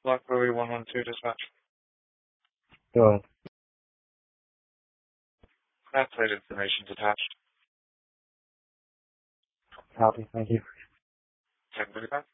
Blackberry 112 dispatch. Go ahead. That plate information's attached. Copy. Thank you. 10:35.